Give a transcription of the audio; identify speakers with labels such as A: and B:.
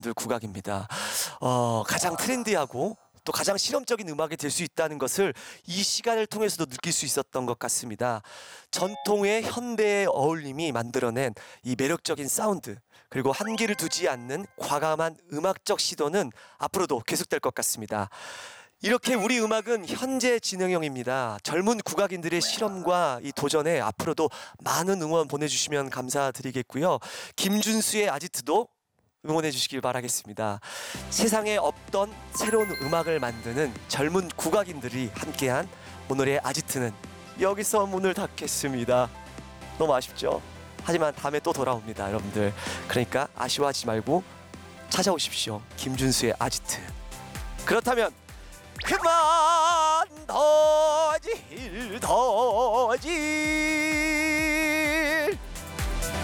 A: 국악입니다. 가장 트렌디하고 또 가장 실험적인 음악이 될 수 있다는 것을 이 시간을 통해서도 느낄 수 있었던 것 같습니다. 전통의 현대의 어울림이 만들어낸 이 매력적인 사운드, 그리고 한계를 두지 않는 과감한 음악적 시도는 앞으로도 계속될 것 같습니다. 이렇게 우리 음악은 현재 진행형입니다. 젊은 국악인들의 실험과 이 도전에 앞으로도 많은 응원 보내주시면 감사드리겠고요. 김준수의 아지트도 응원해 주시길 바라겠습니다. 세상에 없던 새로운 음악을 만드는 젊은 국악인들이 함께한 오늘의 아지트는 여기서 문을 닫겠습니다. 너무 아쉽죠? 하지만 다음에 또 돌아옵니다, 여러분들. 그러니까 아쉬워하지 말고 찾아오십시오. 김준수의 아지트. 그렇다면 그만 더질